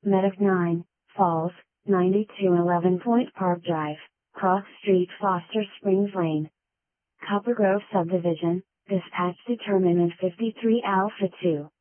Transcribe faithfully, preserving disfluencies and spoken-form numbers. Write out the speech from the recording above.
Medic nine, Falls, ninety-two eleven Point Park Drive, Cross Street Foster Springs Lane. Copper Grove Subdivision, Dispatch Determinant fifty-three Alpha two.